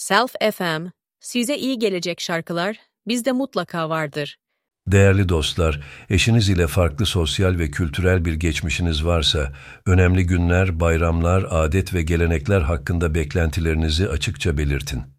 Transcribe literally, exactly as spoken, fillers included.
Self F M, size iyi gelecek şarkılar bizde mutlaka vardır. Değerli dostlar, eşiniz ile farklı sosyal ve kültürel bir geçmişiniz varsa, önemli günler, bayramlar, adet ve gelenekler hakkında beklentilerinizi açıkça belirtin.